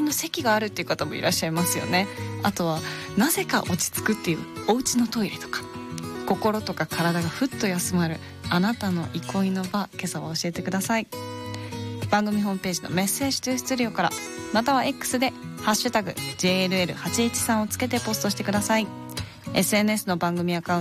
の席があるっていう方もいらっしゃいますよね。あとはなぜか落ち着くっていうお家のトイレとか、心とか体がふっと休まるあなたの憩いの場、今朝は教えてください。番組ホームページのメッセージトゥーストゥディオから、または X でハッシュタグ JLL813 をつけてポストしてください。SNS の番組アカウント